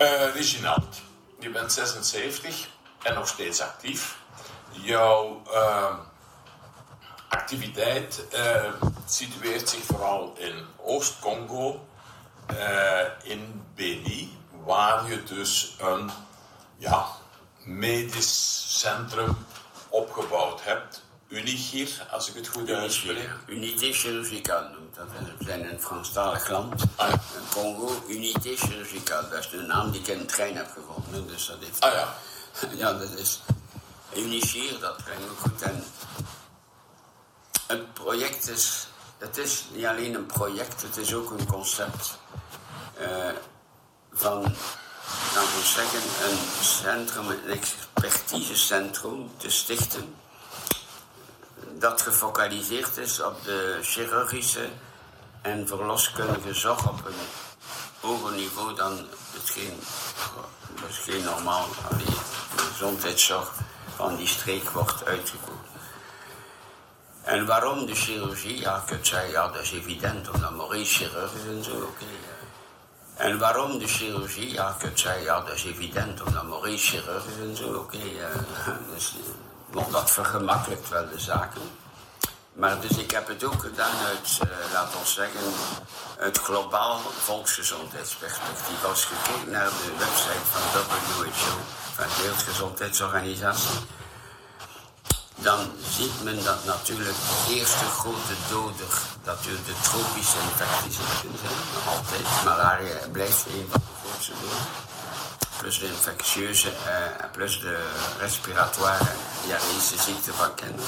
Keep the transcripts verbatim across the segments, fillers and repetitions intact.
Uh, Reginald, je bent zesenzeventig en nog steeds actief. Jouw uh, activiteit uh, situeert zich vooral in Oost-Congo, uh, in Beni, waar je dus een ja, medisch centrum opgebouwd hebt. Unigir, als ik het goed uitspreek. Unité chirurgicale noemt dat. We zijn een Franstalig land. Ah, ja. Congo, Unité chirurgicale. Dat is de naam die ik in de trein heb gevonden. Dus dat heeft... Ah ja. Ja, dat is... Unigir, dat klinkt ook goed. En het project is... Het is niet alleen een project, het is ook een concept. Uh, van, laten we zeggen, een centrum, een expertisecentrum te stichten. Dat gefocaliseerd is op de chirurgische en verloskundige zorg op een hoger niveau dan hetgeen, hetgeen normaal allee, de gezondheidszorg van die streek wordt uitgevoerd. En waarom de chirurgie? Ja, je kunt zeggen, ja, dat is evident, omdat Maurice chirurg is en zo, oké. Okay. En waarom de chirurgie? Ja, je kunt zeggen, ja, dat is evident, omdat Maurice chirurg is en zo, oké. Okay. Dus, want dat vergemakkelijkt wel de zaken. Maar dus ik heb het ook gedaan uit, uh, laten we zeggen, uit globaal volksgezondheidsperspectief. Als je kijkt naar de website van W H O, van de Wereldgezondheidsorganisatie, dan ziet men dat natuurlijk de eerste grote doder, dat de tropische infectieziekten zijn, nog altijd. Malaria blijft een van de grootste doden. Plus de infectieuze, uh, plus de respiratoire diarreïsche ziekte van kinderen.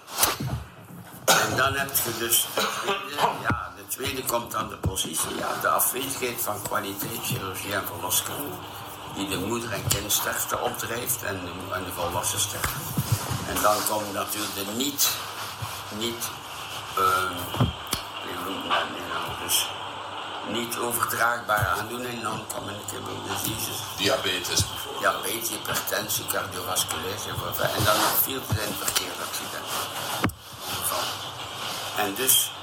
En dan heb je dus de tweede, ja, de tweede komt aan de positie, ja, de afwezigheid van kwaliteit chirurgie en verloskunde, die de moeder- en kindsterfte opdrijft en de, en de volwassen sterfte. En dan komt natuurlijk de niet, niet, uh, dus niet overdraagbare aandoeningen, non-communicable diseases. Diabetes bijvoorbeeld. Diabetes, hypertensie, cardiovasculair, en dan nog veel te zijn verkeersaccidenten. En dus,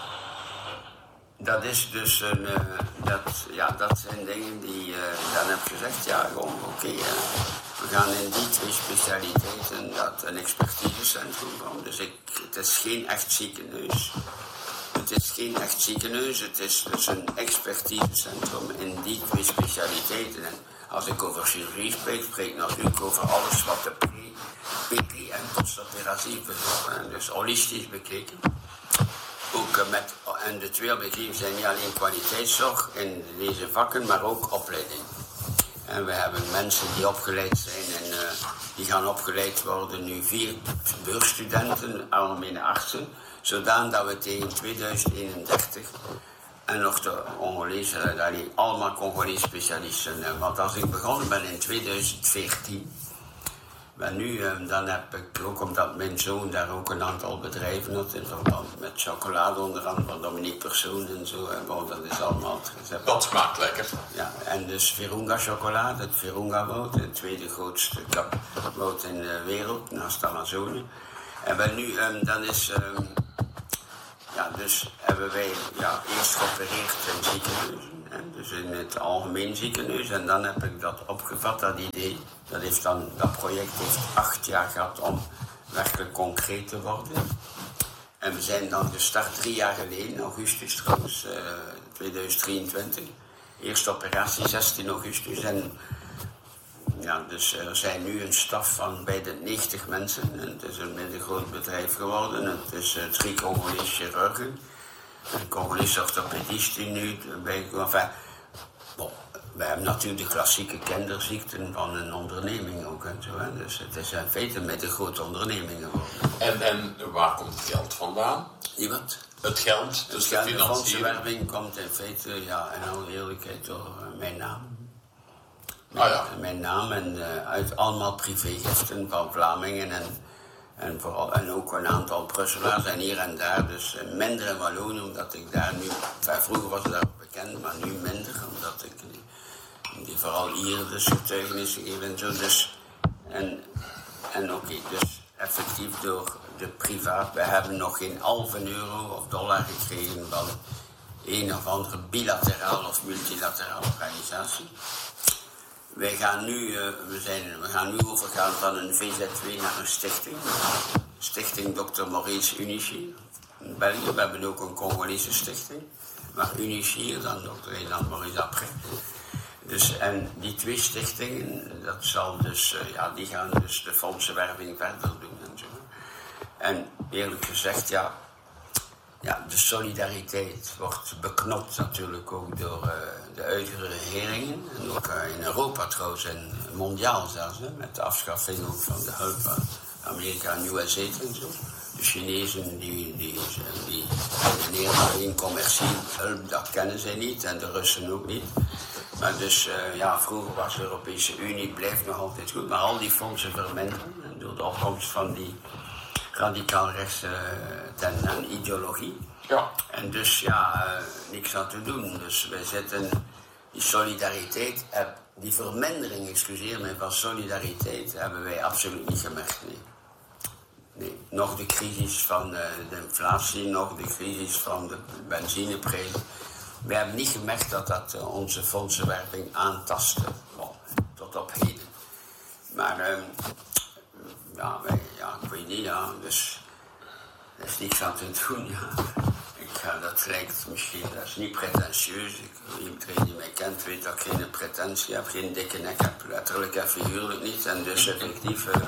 dat is dus een, uh, dat, ja, dat zijn dingen die, uh, dan heb je gezegd, ja, gewoon, oké, okay, uh, we gaan in die twee specialiteiten dat een expertisecentrum komen. Dus ik, het is geen echt ziekenhuis. Het is geen echt ziekenhuis, het is dus een expertisecentrum in die twee specialiteiten. En als ik over chirurgie spreek, spreek ik natuurlijk over alles wat de pre, peri- en postoperatief betreft. Dus holistisch bekeken. Ook uh, met, en de twee objectieven zijn niet alleen kwaliteitszorg in deze vakken, maar ook opleiding. En we hebben mensen die opgeleid zijn en uh, die gaan opgeleid worden, nu vier beursstudenten, algemene artsen, zodat we tegen tweeduizend eenendertig en nog de Congolese, dat die allemaal Congolese specialisten hebben. Want als ik begonnen ben in tweeduizend veertien, maar nu, dan heb ik ook, omdat mijn zoon daar ook een aantal bedrijven had, in verband met chocolade, onder andere van Dominique Persoon en zo, en bon, dat is allemaal het recept. Dat smaakt lekker. Ja, en dus Virunga chocolade, het Virunga woud, het tweede grootste woud in de wereld, naast Amazone. En wel nu, dan is, um, ja, dus hebben wij ja, eerst geopereerd in ziekenhuizen. Dus in het algemeen ziekenhuis. En dan heb ik dat opgevat, dat idee. Dat, heeft dan, dat project heeft acht jaar gehad om werkelijk concreet te worden. En we zijn dan gestart drie jaar geleden, augustus trouwens, uh, tweeduizend drieëntwintig. Eerste operatie zestien augustus. En ja, dus er zijn nu een staf van bijna negentig mensen. En het is een middengroot bedrijf geworden. Het is uh, drie Congolese chirurgen. Een Congolese orthopedist die nu bij enfin, bon, we hebben natuurlijk de klassieke kinderziekten van een onderneming ook en zo. Hè. Dus het is in feite met een grote onderneming geworden. En, en waar komt het geld vandaan? Die wat? Het geld, dus de financiering. De fondsenwerving komt in feite, ja, in alle eerlijkheid door uh, mijn naam. Mijn, ah, ja. Mijn naam en uh, uit allemaal privégiften van Vlamingen en En, vooral, en ook een aantal Brusselaars en hier en daar, dus minder in Wallonië, omdat ik daar nu, enfin, vroeger was ik daar bekend, maar nu minder, omdat ik die vooral hier dus getuigenissen geef en zo. Dus, en en oké, okay, dus effectief door de privaat, we hebben nog geen halve euro of dollar gekregen van een of andere bilateraal of multilaterale organisatie. wij gaan nu, uh, we, zijn, we gaan nu overgaan van een V Z W naar een stichting. Stichting dokter Maurice Unichir in België. We hebben ook een Congolese stichting. Maar Unichir, dan dokter Eland Maurice Après. Dus, en die twee stichtingen, dat zal dus, uh, ja, die gaan dus de fondsenwerving verder doen en zo. En eerlijk gezegd, ja, ja de solidariteit wordt beknopt natuurlijk ook door uh, de huidige regeringen. En ook uh, in Europa trouwens en mondiaal zelfs, hè, met de afschaffing ook van de hulp aan Amerika en U S A en zo. De Chinezen die, die, die redeneren in commercie hulp, dat kennen zij niet en de Russen ook niet. Maar dus, uh, ja, vroeger was de Europese Unie, blijft nog altijd goed, maar al die fondsen verminderen door de opkomst van die radicaal rechtse uh, ten en ideologie. Ja. En dus, ja, uh, niks aan te doen. Dus wij zitten, die solidariteit, uh, die vermindering, excuseer me, van solidariteit hebben wij absoluut niet gemerkt, nee. Nee, nog de crisis van uh, de inflatie, nog de crisis van de benzineprijs. We hebben niet gemerkt dat dat uh, onze fondsenwerving aantastte, bon, tot op heden. Maar, uh, ja, wij, ja, ik weet niet, ja, dus er is niks aan te doen, ja. Ik, uh, dat lijkt misschien, dat is niet pretentieus. Ik, iedereen die mij kent weet dat ik geen pretentie heb, geen dikke nek heb, letterlijk en figuurlijk niet. En dus effectief... Uh,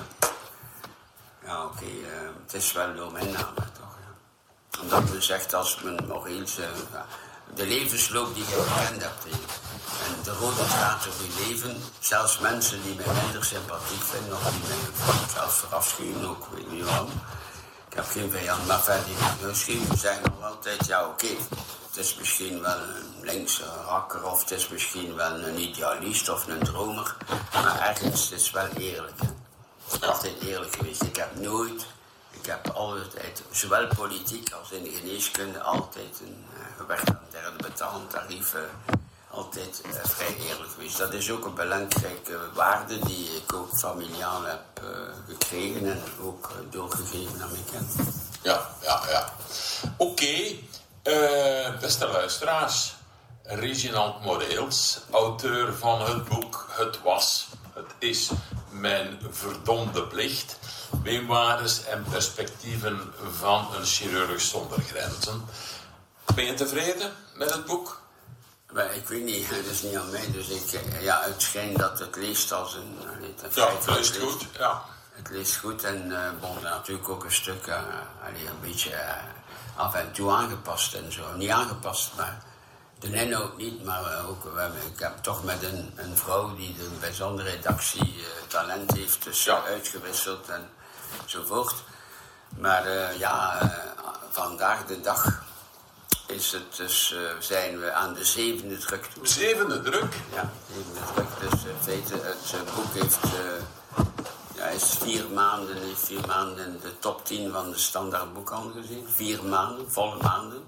Ja, oké, okay, uh, het is wel door mijn naam, toch? Ja. Omdat men zegt, als men nog eens... Uh, ja, de levensloop die je gekend hebt, he. En de rode draad door je leven, zelfs mensen die mij minder sympathiek vinden, of die mij zelfs verafschuwen, ook, weet je niet waarom. Ik heb geen vijand, maar verder die misschien zeggen nog altijd, ja, oké, okay, het is misschien wel een linkse rakker, of het is misschien wel een idealist of een dromer, maar ergens is het wel eerlijk, hè. Altijd eerlijk geweest. Ik heb nooit, ik heb altijd, zowel politiek als in de geneeskunde, altijd een uh, gewerkt aan derde betaald tarief, uh, altijd uh, vrij eerlijk geweest. Dat is ook een belangrijke waarde die ik ook familiaal heb uh, gekregen en ook uh, doorgegeven aan mijn kinderen. Ja, ja, ja. Oké, okay. uh, beste luisteraars. Reginald Moreels, auteur van het boek Het was, het is mijn verdomde plicht. Memoires en perspectieven van een chirurg zonder grenzen. Ben je tevreden met het boek? Maar ik weet niet, het is niet aan mij, dus ik, ja, het schijnt dat het leest als een... een ja, het leest goed, ja. Het leest goed en uh, bon, natuurlijk ook een stuk, uh, allee, een beetje uh, af en toe aangepast en zo. Niet aangepast, maar de inhoud niet, maar uh, ook, we hebben, ik heb toch met een, een vrouw die een bijzondere redactie uh, talent heeft, dus ja. uitgewisseld en enzovoort. Maar uh, ja, uh, vandaag de dag is het dus, uh, zijn we aan de zevende druk toe. Zevende druk? Ja, zevende druk. Dus in feite, het uh, boek heeft, uh, ja, is vier maanden, heeft vier maanden in de top tien van de standaard boekhandel gezien. Vier maanden, volle maanden.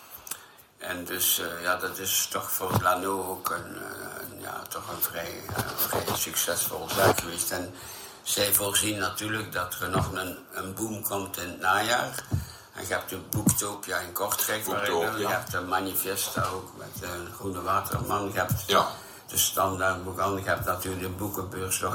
En dus, uh, ja, dat is toch voor Lano ook een, uh, ja, toch een vrij, uh, vrij succesvol zaak geweest. En zij voorzien natuurlijk dat er nog een, een boom komt in het najaar. En je hebt de Boektopia in Kortrijk, waar ik ben. Je hebt de Manifesta ook met de Groene Waterman. Je hebt ja. de standaard boekhandel. Je hebt natuurlijk de boekenbeurs nog